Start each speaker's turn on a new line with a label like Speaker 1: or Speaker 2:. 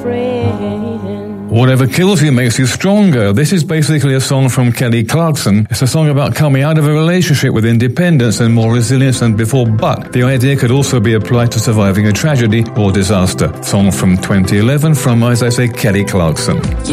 Speaker 1: friend.
Speaker 2: Whatever kills you makes you stronger. This is basically a song from Kelly Clarkson. It's a song about coming out of a relationship with independence and more resilience than before, but the idea could also be applied to surviving a tragedy or disaster. Song from 2011 from, as I say, Kelly Clarkson.
Speaker 1: You